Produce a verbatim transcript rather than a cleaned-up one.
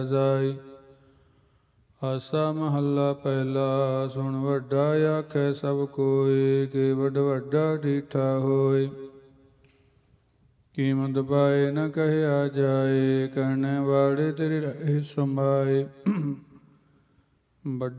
ਜਾਈ। ਆਸਾ ਮਹੱਲਾ ਪਹਿਲਾ। ਸੁਣ ਵੱਡਾ ਆਖੈ ਸਭ ਕੋਈ, ਕਿ ਵੱਡ ਵੱਡਾ ਡੀਠਾ ਹੋਇ। ਕੀਮਤ ਪਾਏ ਨ ਕਹਿਆ ਜਾਏ, ਕਹਿਣੇ ਵਾਲੇ ਤੇਰੇ ਰਹੇ ਸਮਾਏ। ਵੱਡੇ